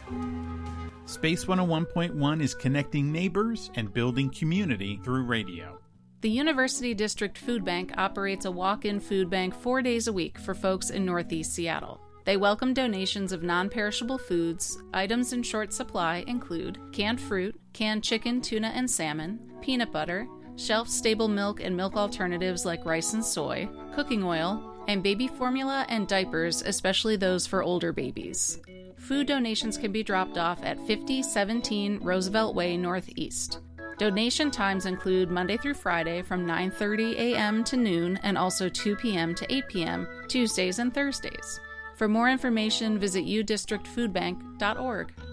Space 101.1 is connecting neighbors and building community through radio. The University District Food Bank operates a walk-in food bank 4 days a week for folks in Northeast Seattle. They welcome donations of non-perishable foods. Items in short supply include canned fruit, canned chicken, tuna, and salmon, peanut butter, shelf-stable milk and milk alternatives like rice and soy, cooking oil, and baby formula and diapers, especially those for older babies. Food donations can be dropped off at 5017 Roosevelt Way Northeast. Donation times include Monday through Friday from 9:30 a.m. to noon and also 2 p.m. to 8 p.m. Tuesdays and Thursdays. For more information, visit udistrictfoodbank.org.